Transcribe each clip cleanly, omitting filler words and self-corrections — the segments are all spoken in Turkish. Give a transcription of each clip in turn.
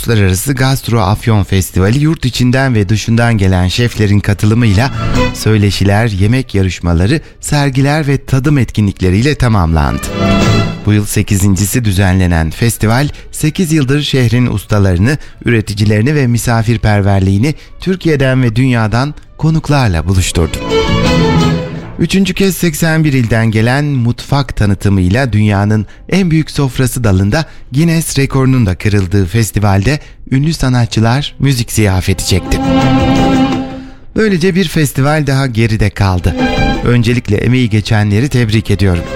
Uluslararası Gastro Afyon Festivali yurt içinden ve dışından gelen şeflerin katılımıyla söyleşiler, yemek yarışmaları, sergiler ve tadım etkinlikleriyle tamamlandı. Bu yıl 8.'si düzenlenen festival 8 yıldır şehrin ustalarını, üreticilerini ve misafirperverliğini Türkiye'den ve dünyadan konuklarla buluşturdu. Üçüncü kez 81 ilden gelen mutfak tanıtımıyla dünyanın en büyük sofrası dalında Guinness rekorunun da kırıldığı festivalde ünlü sanatçılar müzik ziyafeti çekti. Böylece bir festival daha geride kaldı. Öncelikle emeği geçenleri tebrik ediyorum.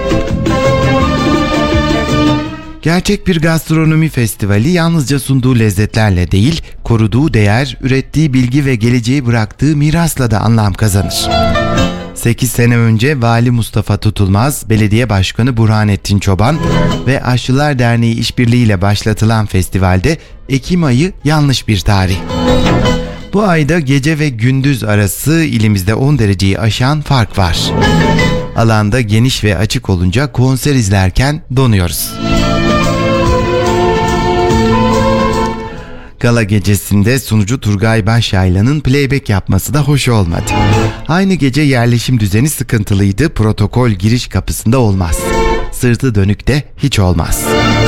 Gerçek bir gastronomi festivali yalnızca sunduğu lezzetlerle değil, koruduğu değer, ürettiği bilgi ve geleceği bıraktığı mirasla da anlam kazanır. 8 sene önce Vali Mustafa Tutulmaz, Belediye Başkanı Burhanettin Çoban ve Aşçılar Derneği işbirliğiyle başlatılan festivalde Ekim ayı yanlış bir tarih. Bu ayda gece ve gündüz arası ilimizde 10 dereceyi aşan fark var. Alanda geniş ve açık olunca konser izlerken donuyoruz. Gala gecesinde sunucu Turgay Başyaylan'ın playback yapması da hoş olmadı. Aynı gece yerleşim düzeni sıkıntılıydı. Protokol giriş kapısında olmaz. Sırtı dönük de hiç olmaz.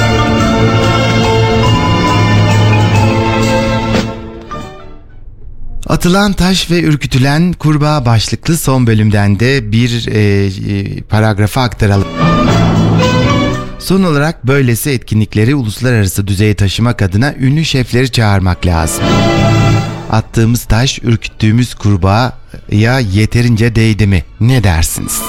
Atılan taş ve ürkütülen kurbağa başlıklı son bölümden de bir paragrafı aktaralım. Son olarak böylesi etkinlikleri uluslararası düzeye taşımak adına ünlü şefleri çağırmak lazım. Attığımız taş ürküttüğümüz kurbağaya yeterince değdi mi? Ne dersiniz?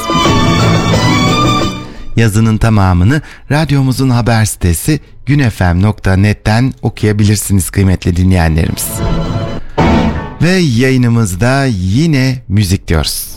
Yazının tamamını radyomuzun haber sitesi günfm.net'ten okuyabilirsiniz kıymetli dinleyenlerimiz. Ve yayınımızda yine müzik diyoruz.